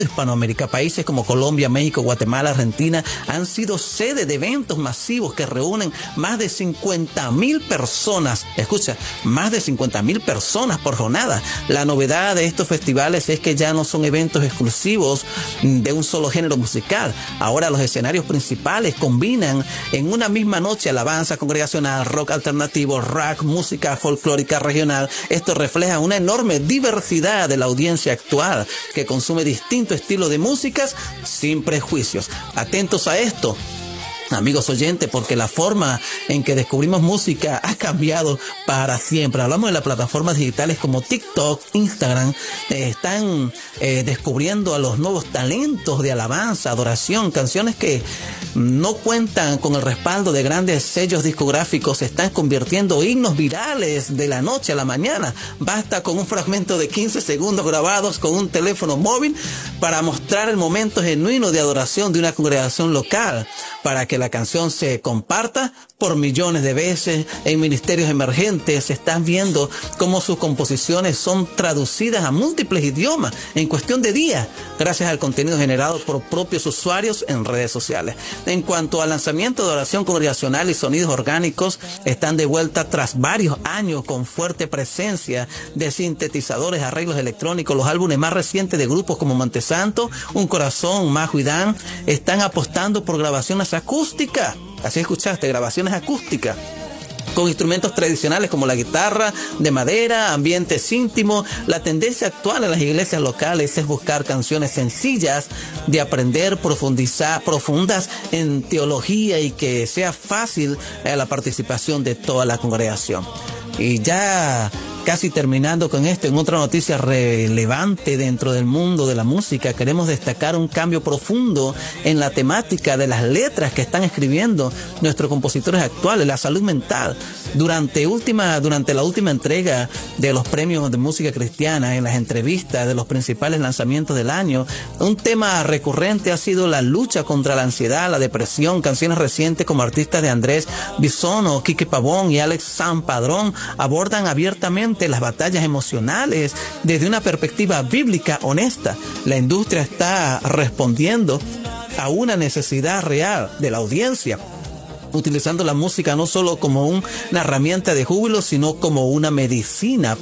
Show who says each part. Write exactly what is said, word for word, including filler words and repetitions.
Speaker 1: Hispanoamérica, países como Colombia, México, Guatemala, Argentina han sido sede de eventos masivos que reúnen más de cincuenta mil personas. Escucha, más de cincuenta mil personas por jornada. La novedad de estos festivales es que ya no son eventos exclusivos de un solo género musical. Ahora los escenarios principales combinan en una misma noche alabanza congregacional, rock alternativo, rock, música folclórica regional. Esto refleja una enorme diversidad de la audiencia actual que consume distintos estilo de músicas sin prejuicios. Atentos a esto, amigos oyentes, porque la forma en que descubrimos música ha cambiado para siempre. Hablamos de las plataformas digitales como TikTok, Instagram, eh, están eh, descubriendo a los nuevos talentos de alabanza, adoración, canciones que no cuentan con el respaldo de grandes sellos discográficos, se están convirtiendo en himnos virales de la noche a la mañana. Basta con un fragmento de quince segundos grabados con un teléfono móvil para mostrar el momento genuino de adoración de una congregación local, para que la canción se comparta por millones de veces. En ministerios emergentes se están viendo cómo sus composiciones son traducidas a múltiples idiomas en cuestión de días, gracias al contenido generado por propios usuarios en redes sociales. En cuanto al lanzamiento de oración congregacional y sonidos orgánicos, están de vuelta tras varios años con fuerte presencia de sintetizadores, arreglos electrónicos. Los álbumes más recientes de grupos como Montesanto, Un Corazón, Majo y Dan están apostando por grabaciones acústicas. Así escuchaste, grabaciones acústicas con instrumentos tradicionales como la guitarra de madera, ambientes íntimos. La tendencia actual en las iglesias locales es buscar canciones sencillas de aprender, profundizar, profundas en teología y que sea fácil eh, la participación de toda la congregación. Y ya casi terminando con esto, en otra noticia relevante dentro del mundo de la música, queremos destacar un cambio profundo en la temática de las letras que están escribiendo nuestros compositores actuales, la salud mental. Durante, última, durante la última entrega de los premios de música cristiana, en las entrevistas de los principales lanzamientos del año, un tema recurrente ha sido la lucha contra la ansiedad, la depresión. Canciones recientes como artistas de Andrés Bisono, Quique Pavón y Alex San Padrón abordan abiertamente las batallas emocionales desde una perspectiva bíblica honesta. La industria está respondiendo a una necesidad real de la audiencia, utilizando la música no solo como una herramienta de júbilo, sino como una medicina